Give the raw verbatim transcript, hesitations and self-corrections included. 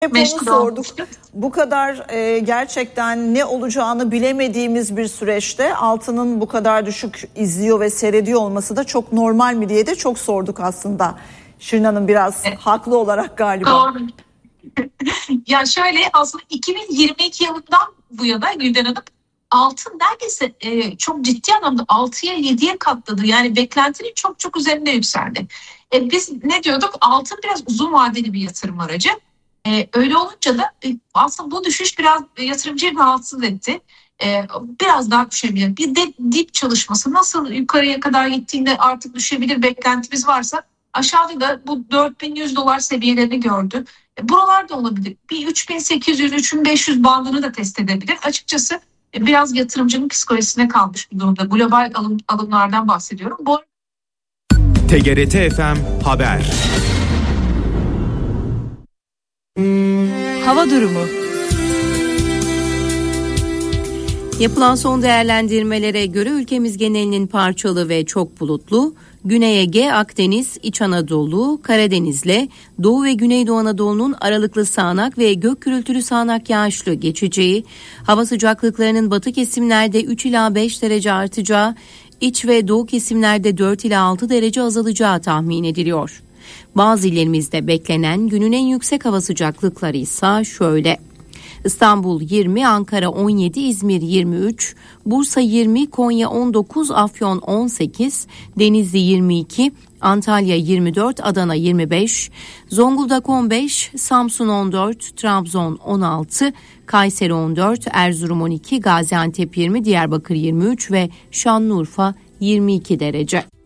Hep onu sorduk. Bu kadar e, gerçekten ne olacağını bilemediğimiz bir süreçte altının bu kadar düşük izliyor ve seyrediyor olması da çok normal mi diye de çok sorduk aslında. Şirin Hanım biraz evet. haklı olarak galiba. Doğru. Ya şöyle, aslında iki bin yirmi iki yılından bu yana Gülden Hanım, altın neredeyse e, çok ciddi anlamda altıya yediye katladı. Yani beklentinin çok çok üzerinde yükseldi. E, biz ne diyorduk? Altın biraz uzun vadeli bir yatırım aracı. Ee, öyle olunca da e, aslında bu düşüş biraz e, yatırımcıyı rahatsız etti. Ee, biraz daha düşebilir. Bir de dip çalışması nasıl yukarıya kadar gittiğinde artık düşebilir beklentimiz varsa, aşağıda da bu dört bin yüz dolar seviyelerini gördü. E, buralarda olabilir. Bir üç bin sekiz yüz üç bin beş yüz bandını da test edebilir. Açıkçası e, biraz yatırımcının psikolojisine kalmış bir durumda. Global alım, alımlardan bahsediyorum. Bu T G R T F M Haber. Hava durumu. Yapılan son değerlendirmelere göre ülkemiz genelinin parçalı ve çok bulutlu, Güney Ege, Akdeniz, İç Anadolu, Karadeniz'le Doğu ve Güneydoğu Anadolu'nun aralıklı sağanak ve gök gürültülü sağanak yağışlı geçeceği, hava sıcaklıklarının batı kesimlerde üç ila beş derece artacağı, iç ve doğu kesimlerde dört ila altı derece azalacağı tahmin ediliyor. Bazı illerimizde beklenen günün en yüksek hava sıcaklıkları ise şöyle: İstanbul yirmi, Ankara on yedi, İzmir yirmi üç, Bursa yirmi, Konya on dokuz, Afyon on sekiz, Denizli yirmi iki, Antalya yirmi dört, Adana yirmi beş, Zonguldak on beş, Samsun on dört, Trabzon on altı, Kayseri on dört, Erzurum on iki, Gaziantep yirmi, Diyarbakır yirmi üç ve Şanlıurfa yirmi iki derece.